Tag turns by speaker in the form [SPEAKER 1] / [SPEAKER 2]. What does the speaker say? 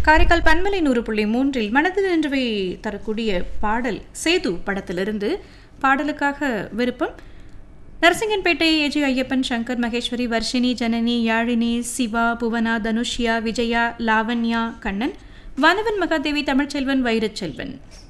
[SPEAKER 1] காரைக்கால் பண்பலை 100.3 மனதில் நின்றவை தரக்கூடிய பாடல் சேது படத்திலிருந்து பாடலுக்காக விருப்பம் நரசிங்கன்பேட்டை ஏஜி ஐயப்பன், சங்கர், மகேஸ்வரி, வர்ஷினி, ஜனனி, யாழினி, சிவா, புவனா, தனுஷ்யா, விஜயா, லாவண்யா, கண்ணன், வானவன், மகாதேவி, தமிழ்ச்செல்வன், வைரச்செல்வன்.